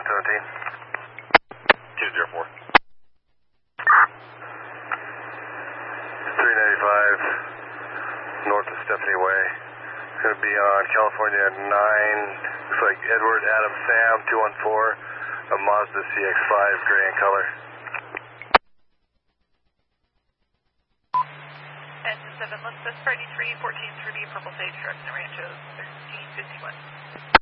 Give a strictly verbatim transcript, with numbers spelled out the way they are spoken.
seventeen. two zero four. three ninety-five, north of Stephanie Way. It's going to be on California nine, looks like Edward Adam Sam, two one four, a Mazda C X five, gray in color. Engine seven, let's this Friday three, fourteen Ruby, Purple Sage, Trucks and Ranchos, thirteen fifty-one.